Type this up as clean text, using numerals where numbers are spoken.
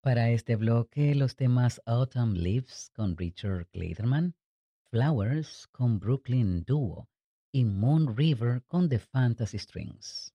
Para este bloque, los temas Autumn Leaves con Richard Clayderman, Flowers con Brooklyn Duo y Moon River con The Fantasy Strings.